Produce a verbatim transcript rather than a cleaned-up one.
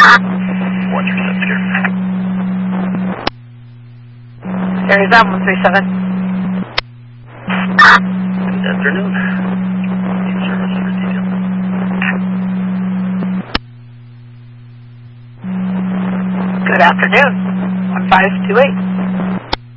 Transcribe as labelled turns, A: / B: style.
A: one three seven, secure.
B: Aries on one three seven.
A: Good afternoon. Need service for detail.
B: Good afternoon. one five two eight.